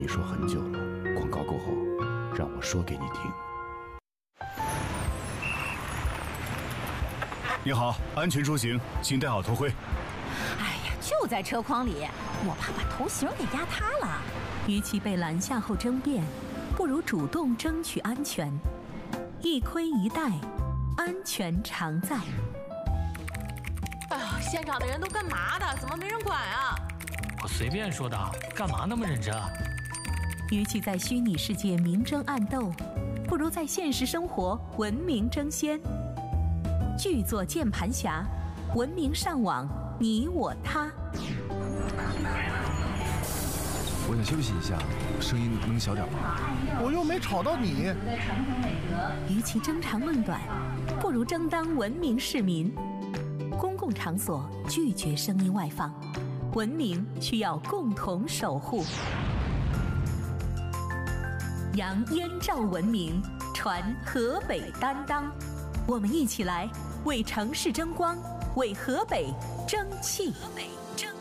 你说很久了，广告过后，让我说给你听。 你好，安全出行，请戴好头盔。 哎呀，就在车筐里，我怕把头型给压塌了。 与其被拦下后争辩，不如主动争取安全。一盔一戴，安全常在。 哎呀，现场的人都干嘛的？怎么没人管啊？ 我随便说的，干嘛那么认真？ 与其在虚拟世界明争暗斗，不如在现实生活文明争先。巨作键盘侠，文明上网，你我他。 我想休息一下，声音能小点吗？ 我又没吵到你。 与其争长论短，不如争当文明市民。公共场所拒绝声音外放，文明需要共同守护。扬燕赵文明，传河北担当。我们一起来为城市争光，为河北争气。